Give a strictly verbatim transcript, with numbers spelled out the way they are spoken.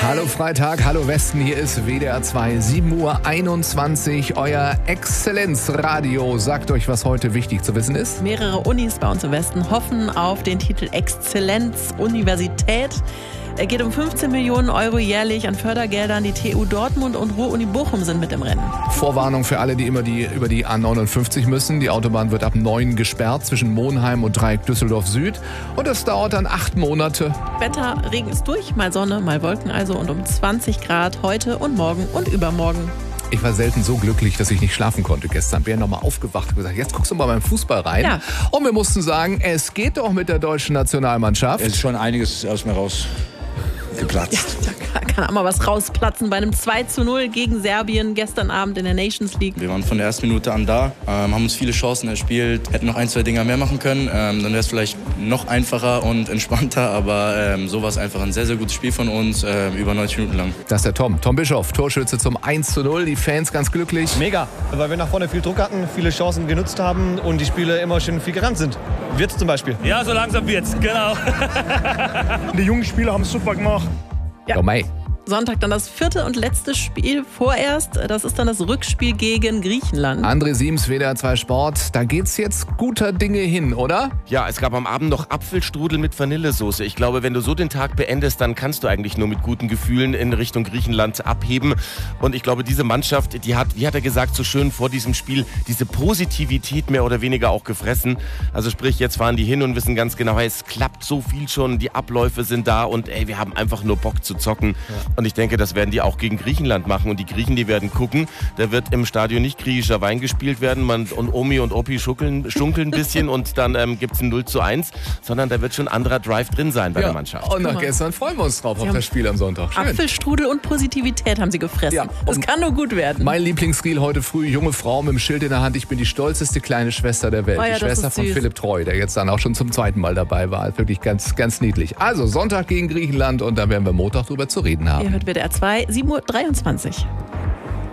Hallo Freitag, hallo Westen, hier ist W D R zwei, sieben Uhr einundzwanzig, euer Exzellenzradio. Sagt euch, was heute wichtig zu wissen ist. Mehrere Unis bei uns im Westen hoffen auf den Titel Exzellenz-Universität. Es geht um fünfzehn Millionen Euro jährlich an Fördergeldern. Die T U Dortmund und Ruhr-Uni Bochum sind mit im Rennen. Vorwarnung für alle, die immer die, über die A neunundfünfzig müssen. Die Autobahn wird ab neun gesperrt zwischen Monheim und Dreieck Düsseldorf Süd. Und es dauert dann acht Monate. Wetter, Regen ist durch, mal Sonne, mal Wolken also und um zwanzig Grad heute und morgen und übermorgen. Ich war selten so glücklich, dass ich nicht schlafen konnte gestern. Bin ja nochmal aufgewacht und gesagt, jetzt guckst du mal beim Fußball rein. Ja. Und wir mussten sagen, es geht doch mit der deutschen Nationalmannschaft. Es ist schon einiges aus mir raus geplatzt. Ja, da kann auch mal was rausplatzen bei einem zwei zu null gegen Serbien gestern Abend in der Nations League. Wir waren von der ersten Minute an da, ähm, haben uns viele Chancen erspielt, hätten noch ein, zwei Dinger mehr machen können. Ähm, dann wäre es vielleicht noch einfacher und entspannter, aber ähm, so war es einfach ein sehr, sehr gutes Spiel von uns, äh, über neunzig Minuten lang. Das ist der Tom. Tom Bischof, Torschütze zum eins zu null. Die Fans ganz glücklich. Mega, weil wir nach vorne viel Druck hatten, viele Chancen genutzt haben und die Spiele immer schön viel gerannt sind. Wird's zum Beispiel. Ja, so langsam wird's, genau. Die jungen Spieler haben es super gemacht. Ja. Oh, mei. Sonntag dann das vierte und letzte Spiel vorerst. Das ist dann das Rückspiel gegen Griechenland. André Siems, W D R zwei Sport. Da geht's jetzt guter Dinge hin, oder? Ja, es gab am Abend noch Apfelstrudel mit Vanillesoße. Ich glaube, wenn du so den Tag beendest, dann kannst du eigentlich nur mit guten Gefühlen in Richtung Griechenland abheben. Und ich glaube, diese Mannschaft, die hat, wie hat er gesagt, so schön vor diesem Spiel, diese Positivität mehr oder weniger auch gefressen. Also sprich, jetzt fahren die hin und wissen ganz genau, hey, es klappt so viel schon, die Abläufe sind da und ey, wir haben einfach nur Bock zu zocken. Ja. Und ich denke, das werden die auch gegen Griechenland machen. Und die Griechen, die werden gucken. Da wird im Stadion nicht griechischer Wein gespielt werden. Man, und Omi und Opi schunkeln, schunkeln ein bisschen und dann ähm, gibt es ein null zu eins. Sondern da wird schon anderer Drive drin sein bei ja. der Mannschaft. Und nach gestern freuen wir uns drauf sie auf das Spiel am Sonntag. Schön. Apfelstrudel und Positivität haben sie gefressen. Ja. Das kann nur gut werden. Mein Lieblingsreel heute früh, junge Frau mit dem Schild in der Hand. Ich bin die stolzeste kleine Schwester der Welt. Oh ja, die Schwester von süß. Philipp Treu, der jetzt dann auch schon zum zweiten Mal dabei war. Wirklich ganz, ganz niedlich. Also Sonntag gegen Griechenland und da werden wir Montag drüber zu reden haben. Ihr hört W D R zwei, sieben Uhr dreiundzwanzig.